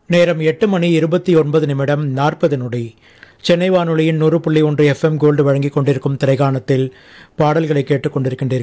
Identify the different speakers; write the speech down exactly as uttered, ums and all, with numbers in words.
Speaker 1: நேரம் எட்டு மணி இருபத்தி ஒன்பது நிமிடம் நாற்பது நொடி. சென்னை வானொலியின் நூறு புள்ளி ஒன்று எஃப்எம் கோல்டு வழங்கிக் கொண்டிருக்கும் திரைக்காணத்தில் பாடல்களை கேட்டுக் கொண்டிருக்கின்றீர்கள்.